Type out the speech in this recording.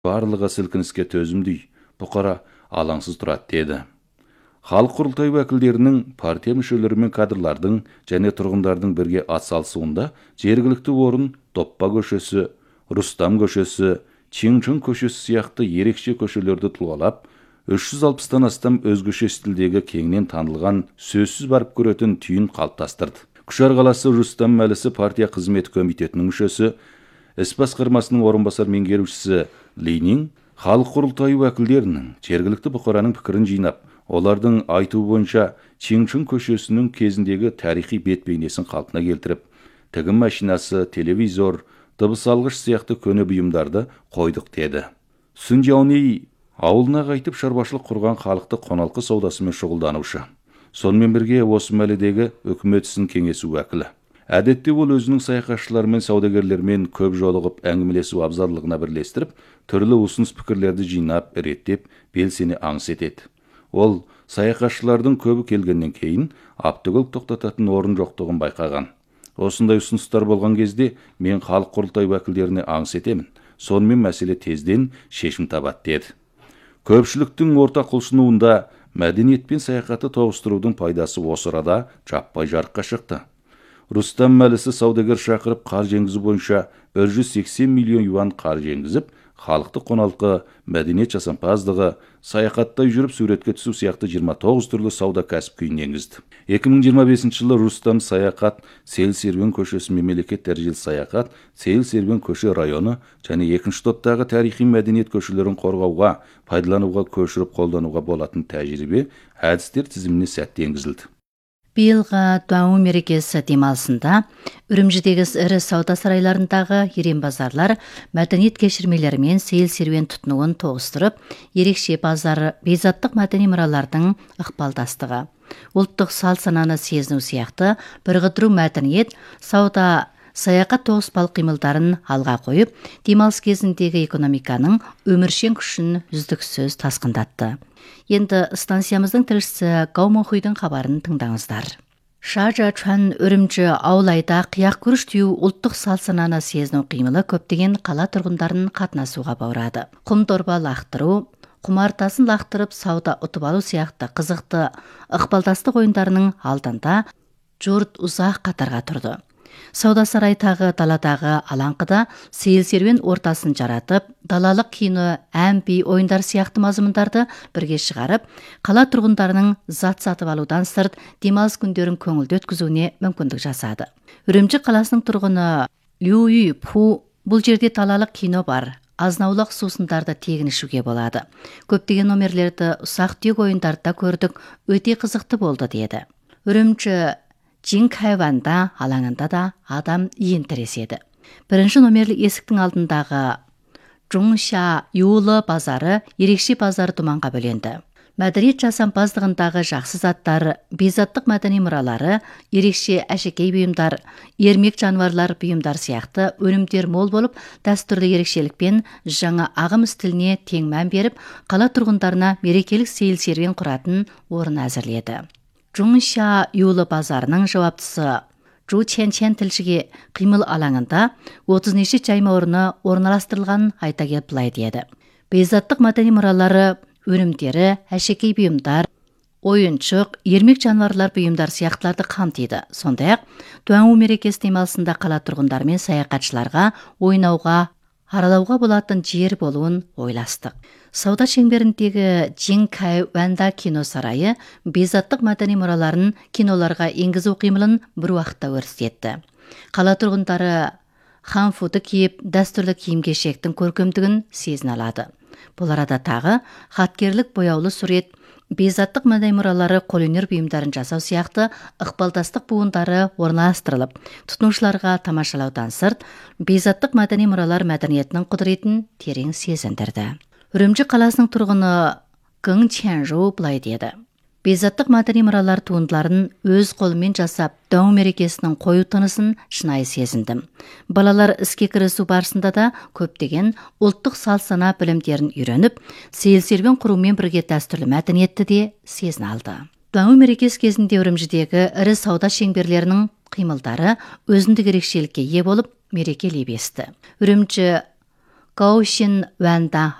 барлығы сілкініске төзімді, бұқара алаңсыз тұрады деді. Халық құрылтайы уәкілдерінің, партия мүшелері мен кадрлардың және тұрғындардың бірге атсалысуында жергілікті орын Топпа көшесі, Рустам көшесі, Чыңчың көшесі сияқты ерекше көшелерді тұлғалап, 360-тан астам өзгеше стилдегі кеңінен танылған, сөзсіз барып көретін түйін қалыптастырды. Күшар қаласы Рустам Мәлісі партия қызметі комитетінің мүшесі, іс басқармасының орынбасар меңгерушісі Ленин халық құрылтайы уәкілдерінің, жергілікті бұқараның пікірін жинап, олардың айтуы бойынша Чыңчың көшесінің кезіндегі тарихи бет-бейнесін қалпына келтіріп, тігін машинасы, телевизор, дыбыс алғыш сияқты көне бұйымдарды қойдық деді. Сүнжауни ауылына қайтып шаруашылық құрған халықты қоналқы саудасымен шұғылданушы. Сонымен бірге осы мәледегі үкімет ісін кеңесі уәкілі. Әдетте ол өзінің саяхатшылармен, саудагерлермен көп жолығып әңгімелесу абзарлығына бірлестіріп, түрлі ұсыныс пікірлерді жинап, реттеп, белсене аңыс етеді. Ол саяхатшылардың көбі келгеннен кейін аптөгіл тоқтататын орын жоқтығын байқаған. Осындай ұсыныстар болған кезде мен халық құрылтай уәкілдеріне аңыс етемін. Сонымен мәселе тезден шешім табады деді. Көпшіліктің орта құлшынуында мәдениет пен саяхатты тоғыстырудың пайдасы осы арада жаппай жарыққа шықты. Рустам Мәлісі саудагер шақырып қар жеңгізу бойынша 180 миллион юан қар жеңгізіп, халықты қоналқы, мәдениет жасампаздығы, саяхаттай жүріп суретке түсу сияқты 29 түрлі сауда кәсіп күйін енгізді. 2025 жылы Рустам саяхат, Сейіл-серуен көшесі мемлекет дәрежелі саяхат, Сейіл-серуен көше районы және екінші топтағы тарихи мәдениет көшелерін қорғауға, пайдалануға, көшіріп қолдануға болатын тәжірибе әдістер тізіміне сәтті енгізілді. Биылғы Дуаңу мерекесі демалысында Үрімжідегі ірі сауда сарайларындағы ерен базарлар мәдениет кешірмелерімен сейіл-серуен тұтынуын тоғыстырып, ерекше базар бейзаттық мәдени мұралардың ықпалдастығы, ұлттық салт-сананы сезіну сияқты бірғыдыру мәдениет, сауда, саяхат тоғыспалық қимылдарын алға қойып, демалыс кезіндегі экономиканың өміршең күшін үздіксіз тасқындатты. Енді станциямыздың тілшісі Гаумохуйдың хабарын тыңдаңыздар. Шажа-Чуан Үрімжі ауылайда қияқ күріш теу ұлттық салт-сананы сезіну қимылы көптеген қала тұрғындарын қатынасуға баурады. Құм дорба лақтыру, құмартасын лақтырып сауда ұтып алу сияқты қызықты ықпалдастық ойындарының алдында жұрт ұзақ қатарға тұрды. Сауда сарайтағы даладағы алаңқыда сейіл-серуен ортасын жаратып, далалық кино, ән-би ойындар сияқты мазмұндарды бірге шығарып, қала тұрғындарының зат сатып алудан сырт демалыс күндерін көңілді өткізуіне мүмкіндік жасады. Үрімжі қаласының тұрғыны Лю Ю Пу бұл жерде далалық кино бар. Азнаулық сусындарды тегін ішуге болады. Көптеген номерлерді ұсақ-түйек ойындарда көрдік, өте қызықты болды деді. Үрімжі Жинкайванда алаңында да адам иін тіреседі. Бірінші номерлі есіктің алдындағы Жуңша Юлы базары ерекше базар думанға бөленді. Мәдениет жасампаздығындағы жақсы заттар, бейзаттық мәдени мұралары, ерекше әшекей бұйымдар, ермек жануарлар бұйымдар сияқты өнімдер мол болып, дәстүрлі ерекшелікпен жаңа ағым стиліне тең мән беріп, қала тұрғындарына мерекелік сейіл-серуен құратын орын әзірледі. Жуңша Юлы базарының жауаптысы Жу Чен тілшіге қимыл алаңында 30 неше жайма орны орналастырылған айта келіп былай деді. Бейзаттық мәдени мұралары, өнімдері, әшекей бұйымдар, ойыншық, ермек жануарлар бұйымдар сияқтыларды қамтиды. Сондай-ақ, Дуаңу мерекесі демалысында қала тұрғындары мен саяхатшыларға ойнауға, аралауға болатын жер болуын ойластық. Сауда шеңберіндегі Жинкайванда кино сарайы бейзаттық мәдени мұраларын киноларға енгізу қимылын бір уақытта өрістетті. Қала тұрғындары ханфуды киіп, дәстүрлі киім-кешектің көркемдігін сезіне алады. Бұл арада тағы хаткерлік бояулы сурет, бейзаттық мәдени мұралары қолөнер бұйымдарын жасау сияқты ықпалдастық буындары орналастырылып, тұтынушыларға тамашалаудан сырт, бейзаттық мәдени мұралар мәдениетінің құдіретін терең сезіндірді. Үрімжі қаласының тұрғыны Гың Ченжу былай деді. Бейзаттық мәдени мұралар туындыларын өз қолымен жасап, Дуаңу мерекесінің қою тынысын шынайы сезіндім. Балалар іске кірісу барысында да көптеген ұлттық салт-сана білімдерін үйреніп, сейіл-серуен құрумен бірге дәстүрлі мәдениетті де сезін алды. Дуаңу мерекесі кезінде Үрімжідегі ірі сауда шеңберлерінің қимылдары өзіндік ерекшелікке ие болып, мереке лебесті. Үрімжі Гаошин Ванда